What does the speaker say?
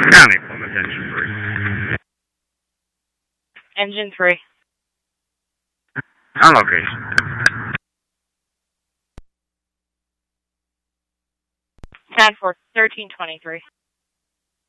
County Plymouth, engine 3. Engine 3. On location. 10-4, 1323.